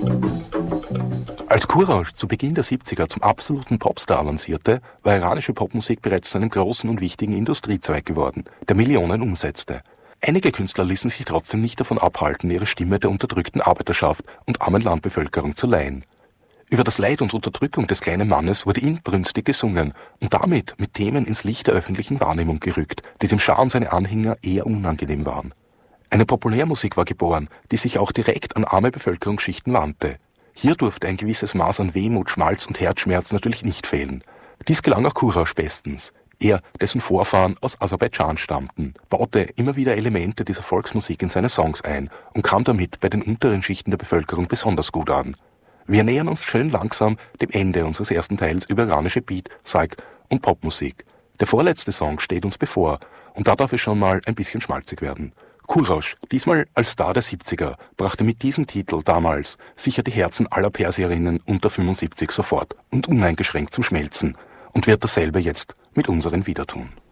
Als Courage zu Beginn der 70er zum absoluten Popstar avancierte, war iranische Popmusik bereits zu einem großen und wichtigen Industriezweig geworden, der Millionen umsetzte. Einige Künstler ließen sich trotzdem nicht davon abhalten, ihre Stimme der unterdrückten Arbeiterschaft und armen Landbevölkerung zu leihen. Über das Leid und Unterdrückung des kleinen Mannes wurde inbrünstig gesungen und damit mit Themen ins Licht der öffentlichen Wahrnehmung gerückt, die dem Schah und seine Anhänger eher unangenehm waren. Eine Populärmusik war geboren, die sich auch direkt an arme Bevölkerungsschichten wandte. Hier durfte ein gewisses Maß an Wehmut, Schmalz und Herzschmerz natürlich nicht fehlen. Dies gelang auch Courage bestens. Er, dessen Vorfahren aus Aserbaidschan stammten, baute immer wieder Elemente dieser Volksmusik in seine Songs ein und kam damit bei den unteren Schichten der Bevölkerung besonders gut an. Wir nähern uns schön langsam dem Ende unseres ersten Teils über iranische Beat, Psych und Popmusik. Der vorletzte Song steht uns bevor und da darf es schon mal ein bisschen schmalzig werden. Courage, diesmal als Star der 70er, brachte mit diesem Titel damals sicher die Herzen aller Persierinnen unter 75 sofort und uneingeschränkt zum Schmelzen und wird dasselbe jetzt mit unseren wieder tun.